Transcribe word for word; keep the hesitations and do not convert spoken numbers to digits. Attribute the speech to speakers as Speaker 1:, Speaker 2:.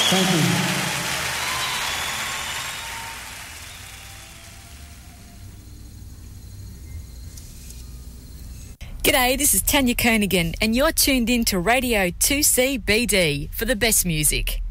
Speaker 1: Thank you.
Speaker 2: G'day, this is Tanya Koenigan and you're tuned in to Radio two C B D for the best music.